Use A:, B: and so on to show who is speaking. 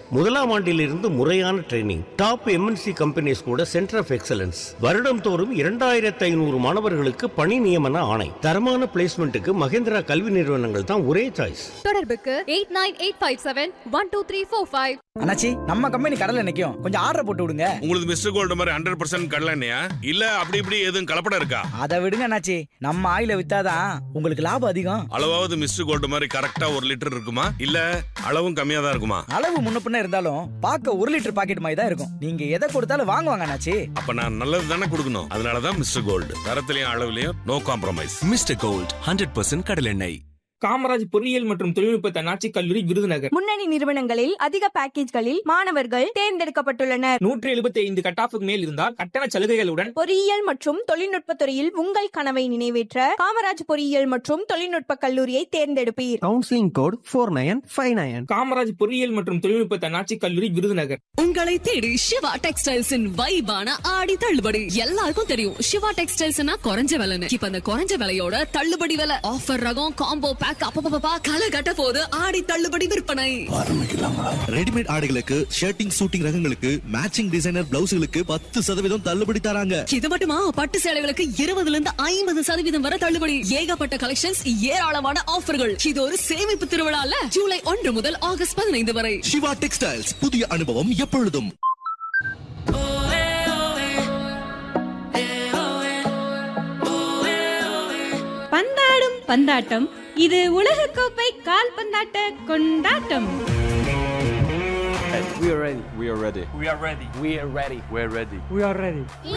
A: முதலாம் ஆண்டிலிருந்து முறையான ட்ரைனிங், டாப் எம்என்சி கம்பெனிஸ் கூட சென்டர் ஆஃப் எக்ஸலன்ஸ். வருடம் தோறும் 2500 மாணவர்களுக்கு பணி நியமன ஆணை. தரமான பிளேஸ்மெண்ட்டுக்கு மகேந்திரா கல்வி நிறுவனங்கள் தான் ஒரே சாய்ஸ்.
B: தொடர்புக்கு 8985712345.
C: அண்ணாச்சி, நம்ம கம்பெனி கடல்ல நிக்கும், கொஞ்சம் ஆர்டர் போட்டு விடுங்க.
D: உங்களுக்கு மிஸ்டர் கோல்டு மாதிரி 100% கடலை எண்ணெயா? இல்ல அப்படி இப்படி எதுவும் கலப்படம் இருக்கா?
C: அதை விடுங்க அண்ணாச்சி, நம்ம ஆயில வித்தாதான் உங்களுக்கு லாபம் அதிகம்.
D: அளவாவது மிஸ்டர் கோல்டு மாதிரி கரெக்டா 1 லிட்டர் இருக்குமா, இல்ல அளவும் கம்மியா தான் இருக்குமா?
C: அளவு முன்ன பின்ன இருந்தாலும் பார்க்க 1 லிட்டர் பாக்கெட் மாதிரி தான் இருக்கும். நீங்க எதை கொடுத்தாலும் வாங்குவாங்க அண்ணாச்சி.
D: அப்ப நான் நல்லது தானே கொடுக்கணும். அதனாலதான் mister gold, தரத்திலையும் அளவுலயும் no compromise.
E: Mister gold 100% கடல் எண்ணெய்.
F: காமராஜ் பொறியியல் மற்றும் தொழில்நுட்ப தன்னாட்சி கல்லூரி விருதுநகர்.
G: முன்னணி நிறுவனங்களில் அதிக பேக்கேஜ்களில் மாணவர்கள் தேர்ந்தெடுக்கப்பட்டுள்ளனர்.
F: 175 கட்டாஃபுக்கு மேல் இருந்தால் கட்டண சலுகைகளுடன்
G: பொறியியல் மற்றும் தொழில்நுட்ப துறையில் உங்கள் கனவை நிறைவேற்ற காமராஜ் பொறியியல் மற்றும் தொழில்நுட்ப கல்லூரியை தேர்ந்தெடுப்பீர்.
H: Counselling code 4959.
F: காமராஜ் பொறியியல் மற்றும் தொழில்நுட்ப தன்னாட்சி கல்லூரி விருதுநகர்.
I: உங்களை தேடி சிவா டெக்ஸ்டைல்ஸின் வைபான ஆடி தள்ளுபடி. எல்லாருக்கும் தெரியும் சிவா டெக்ஸ்டைல்ஸ்னா குறைஞ்ச விலைன்னு. இப்ப அந்த குறைஞ்ச விலையோட தள்ளுபடி விலை, ஆஃபர் ரகம், காம்போ பேக், அப்பப்பா களை கட்ட போது ஆடி தள்ளுபடி விற்பனை
E: ஆரம்பிக்கலாமா? ரெடிமேட் ஆடைகளுக்கு, ஷர்ட்டிங் சூட்டிங் ரகங்களுக்கு, மேட்சிங் டிசைனர் பிளவுஸ்களுக்கு 10% தள்ளுபடி தராங்க.
I: இது மட்டுமா, பட்டு சேலைகளுக்கு 20% வரை தள்ளுபடி. ஏகப்பட்ட கலெக்ஷன்ஸ், ஏராளமான ஆஃபர்கள். இது ஒரு சேமிப்பு திருவிழால ஜூலை 1 முதல் ஆகஸ்ட் 15 வரை.
E: சிவா டெக்ஸ்டைல்ஸ், புதிய அனுபவம் எப்பொழுதும்.
J: பந்தாடும் பந்தாட்டம், இது உலகக்கோப்பை கால்பந்தாட்ட கொண்டாட்டம்.
H: We are ready. We are ready.
F: We are ready.
H: We are ready.
F: We are ready.
H: We are ready.
B: We